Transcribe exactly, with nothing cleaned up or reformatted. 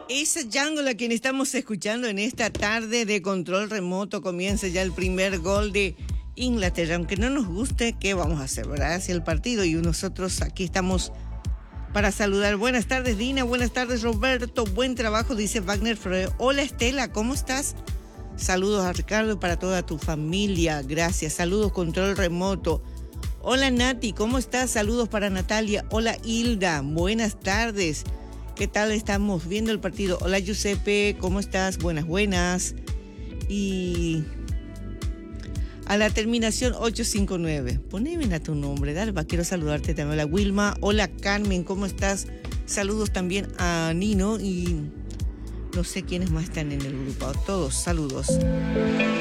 Esa Jungle a quien estamos escuchando en esta tarde de control remoto. Comienza ya el primer gol de Inglaterra. Aunque no nos guste, ¿qué vamos a hacer, verdad? Hacia el partido, y nosotros aquí estamos para saludar. Buenas tardes, Dina. Buenas tardes, Roberto. Buen trabajo, dice Wagner Freud. Hola, Estela, ¿cómo estás? Saludos a Ricardo y para toda tu familia. Gracias. Saludos, control remoto. Hola, Nati, ¿cómo estás? Saludos para Natalia. Hola, Hilda. Buenas tardes. ¿Qué tal? Estamos viendo el partido. Hola, Giuseppe, ¿cómo estás? Buenas, buenas. Y a la terminación ocho cinco nueve. Poneme a tu nombre, dale, va, quiero saludarte también. Hola, Wilma. Hola, Carmen, ¿cómo estás? Saludos también a Nino y no sé quiénes más están en el grupo. Todos, saludos.